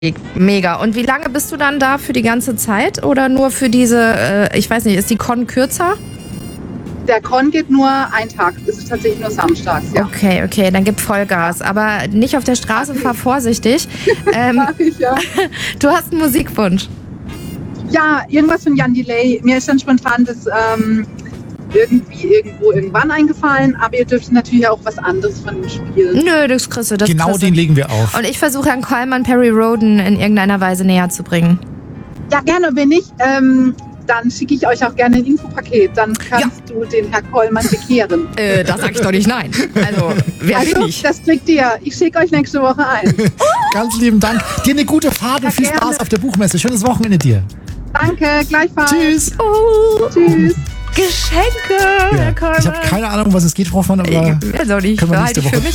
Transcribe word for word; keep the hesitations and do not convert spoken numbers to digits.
Mega. Und wie lange bist du dann da für die ganze Zeit? Oder nur für diese, äh, ich weiß nicht, ist die Con kürzer? Der Con geht nur einen Tag. Es ist tatsächlich nur samstags, ja. Okay, okay, dann gib Vollgas. Aber nicht auf der Straße, fahr vorsichtig. Ähm, Mach ich, ja. Du hast einen Musikwunsch. Ja, irgendwas von Jan Delay. Mir ist dann spontan das ähm, irgendwie irgendwo irgendwann eingefallen, aber ihr dürft natürlich auch was anderes von ihm spielen. Nö, das kriegst du. Das Genau kriegst du. den legen wir auf. Und ich versuche Herrn Coleman Perry Rhodan in irgendeiner Weise näher zu bringen. Ja, gerne. Wenn nicht, ähm, dann schicke ich euch auch gerne ein Infopaket. Dann kannst ja. du den Herr Coleman bekehren. Äh, da sag ich doch nicht nein. Also, wer also, bin ich? Das kriegt ihr. Ich schicke euch nächste Woche ein. Ganz lieben Dank. Dir eine gute Fahrt ja, und viel gerne. Spaß auf der Buchmesse. Schönes Wochenende dir. Danke, gleichfalls. Tschüss. Oh. Tschüss. Geschenke, Ja. Herr Coleman. Ich habe keine Ahnung, was es geht, Frau Hoffmann, aber Ich weiß auch nicht. können wir Behalte nächste ich für Woche mich.